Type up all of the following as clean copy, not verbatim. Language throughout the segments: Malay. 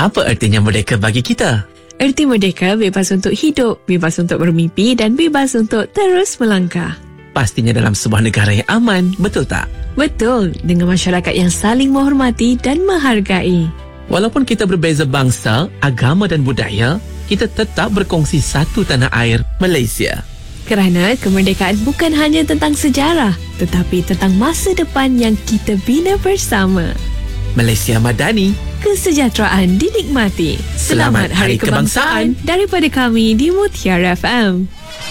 Apa artinya merdeka bagi kita? Erti merdeka bebas untuk hidup, bebas untuk bermimpi dan bebas untuk terus melangkah. Pastinya dalam sebuah negara yang aman, betul tak? Betul, dengan masyarakat yang saling menghormati dan menghargai. Walaupun kita berbeza bangsa, agama dan budaya, kita tetap berkongsi satu tanah air, Malaysia. Kerana kemerdekaan bukan hanya tentang sejarah, tetapi tentang masa depan yang kita bina bersama. Malaysia Madani. Kesejahteraan dinikmati. Selamat Hari Kebangsaan daripada kami di Mutiara FM.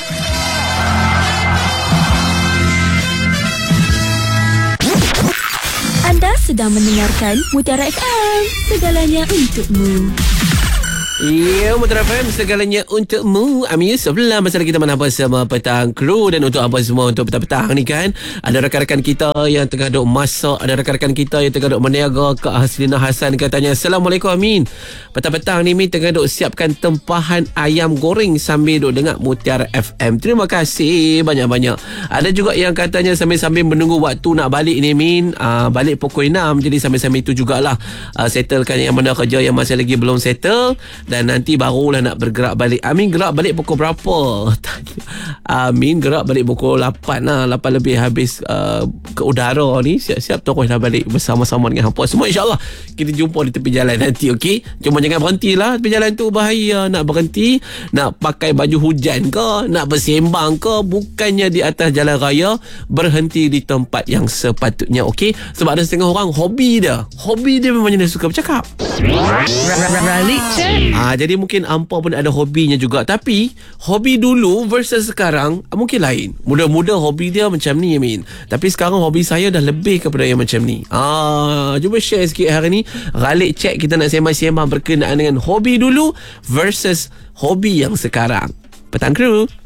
Anda sedang mendengarkan Mutiara FM, segalanya untukmu. Ya, Mutiara FM, segalanya untukmu. Ami Yusof lah. Masalah kita mana bersama petang kru. Dan untuk apa semua untuk petang-petang ni kan, ada rakan-rakan kita yang tengah duk masak, ada rakan-rakan kita yang tengah duk meniaga. Kak Haslina Hassan katanya, Assalamualaikum Amin. Petang-petang ni Min tengah duk siapkan tempahan ayam goreng sambil duk dengar Mutiara FM. Terima kasih banyak-banyak. Ada juga yang katanya sambil-sambil menunggu waktu nak balik ni Min, balik pukul 6. Jadi sambil-sambil itu jugalah settlekan yang mana kerja yang masih lagi belum settle. Dan nanti barulah nak bergerak balik. Amin gerak balik pukul berapa? Amin gerak balik pukul 8 lah. 8 lebih habis ke udara ni. Siap-siap terus dah balik bersama-sama dengan hampa semua. InsyaAllah kita jumpa di tepi jalan nanti, okey? Cuma jangan berhentilah tepi jalan tu, bahaya. Nak berhenti, nak pakai baju hujan ke, nak bersembang ke, bukannya di atas jalan raya, berhenti di tempat yang sepatutnya, okey? Sebab ada setengah orang hobi dia memang dia suka bercakap. Ralik check. Jadi mungkin hampa pun ada hobinya juga. Tapi hobi dulu versus sekarang mungkin lain. Muda-muda hobi dia macam ni Amin, tapi sekarang hobi saya dah lebih kepada yang macam ni. Cuba share sikit hari ni. Ralik cek, kita nak sembang-sembang berkenaan dengan hobi dulu versus hobi yang sekarang. Petang kru.